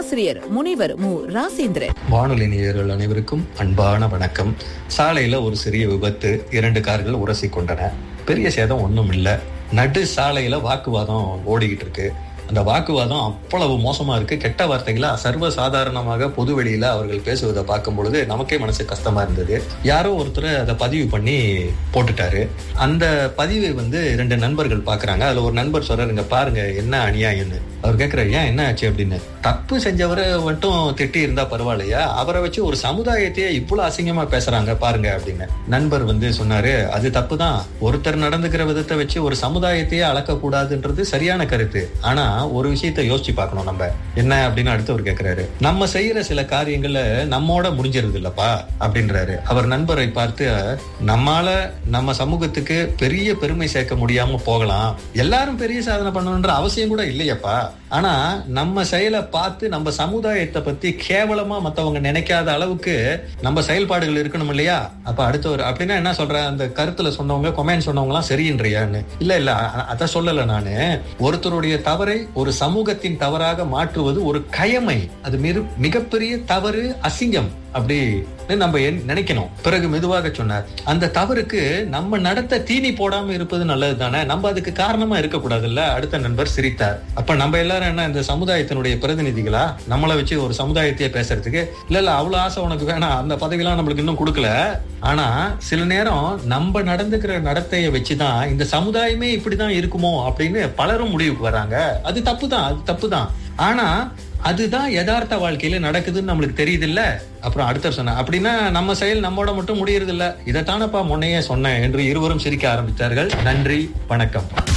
ஆசிரியர் முனைவர் மு ராசேந்திரன். வானொலி நேயர்கள் அனைவருக்கும் அன்பான வணக்கம். சாலையில ஒரு சிறிய விபத்து, 2 கார்கள் உரசி கொண்டன. பெரிய சேதம் ஒண்ணும் இல்ல. நடு சாலையில வாக்குவாதம் ஓடிக்கிட்டு இருக்கு. அந்த வாக்குவாதம் அவ்வளவு மோசமா இருக்கு. கெட்ட வார்த்தைகளை சர்வ சாதாரணமாக பொது வெளியில அவர்கள் பேசுவதை பார்க்கும் பொழுது நமக்கே மனசு கஷ்டமா இருந்தது. யாரோ ஒருத்தர் அதை பதிவு பண்ணி போட்டுட்டாரு. அந்த பதிவை 2 நண்பர்கள் பாக்குறாங்க. அதுல ஒரு நண்பர் சொல்றாரு, இங்க பாருங்க என்ன அநியாயம்னு. அவர் கேட்கிறாரு, ஏன் என்ன ஆச்சு அப்படின்னு. தப்பு செஞ்சவரை மட்டும் திட்டி இருந்தா பரவாயில்லையா, அவரை வச்சு ஒரு சமுதாயத்தையே இவ்வளவு அசிங்கமா பேசுறாங்க பாருங்க அப்படின்னு. நண்பர் சொன்னாரு, அது தப்புதான். ஒருத்தர் நடந்துக்கிற விதத்தை வச்சு ஒரு சமுதாயத்தையே அளக்க கூடாதுன்றது சரியான கருத்து. ஆனா ஒரு விஷயத்த யோசிச்சு பார்க்கணும். நம்ம என்ன அப்படின்னு அடுத்தவர் கேட்கிறாரு, நம்ம செய்யற சில காரியங்கள்ல நம்மோட முடிஞ்சிருது இல்லப்பா அப்படின்றாரு. அவர் நண்பரை பார்த்து, நம்மால நம்ம சமூகத்துக்கு பெரிய பெருமை சேர்க்க முடியாம போகலாம், எல்லாரும் பெரிய சாதனை பண்ணணும்ன்ற அவசியம் கூட இல்லையப்பா. ஆனா நம்ம செயலை பார்த்து நம்ம சமுதாயத்தை பத்தி கேவலமா மத்தவங்க நினைக்காத அளவுக்கு நம்ம செயல்பாடுகள் இருக்கணும் இல்லையா? அப்ப அடுத்தவர் அப்படின்னா என்ன சொல்ற, அந்த கருத்துல சொன்னவங்க கொமெண்ட் சொன்னவங்க எல்லாம் சரின்றியான்னு. இல்ல அத சொல்லல நானு. ஒருத்தருடைய தவறை ஒரு சமூகத்தின் தவறாக மாற்றுவது ஒரு கயமை. அது மிகப்பெரிய தவறு, அசிங்கம் அப்படி நம்ம நினைக்கணும். பிறகு மெதுவாக சொன்னார், அந்த தவறுக்கு நம்ம நடத்த தீனி போடாம இருப்பது நல்லது தானே, நம்ம அதுக்கு காரணமா இருக்க கூடாதுல்ல. அடுத்த நண்பர் சிரித்தார். அப்ப நம்ம எல்லாரும் என்ன இந்த சமுதாயத்தினுடைய பிரதிநிதிகளா? நம்மளை வச்சு ஒரு சமுதாயத்தையே பேசுறதுக்கு? இல்ல அவ்வளவு ஆசை உனக்கு வேணாம், அந்த பதவியெல்லாம் நம்மளுக்கு இன்னும் கொடுக்கல. ஆனா சில நேரம் நம்ம நடந்துக்கிற நடத்தைய வச்சுதான் இந்த சமுதாயமே இப்படிதான் இருக்குமோ அப்படின்னு பலரும் முடிவுக்கு வராங்க. அது தப்புதான். ஆனா அதுதான் யதார்த்த வாழ்க்கையில நடக்குதுன்னு நம்மளுக்கு தெரியுது இல்ல. அப்புறம் அடுத்தர் சொன்ன, அப்படின்னா நம்ம செயல் நம்மோட மட்டும் முடியறது இல்ல, இதைத்தானப்பா முன்னையே சொன்னேன் என்று இருவரும் சிரிக்க ஆரம்பித்தார்கள். நன்றி, வணக்கம்.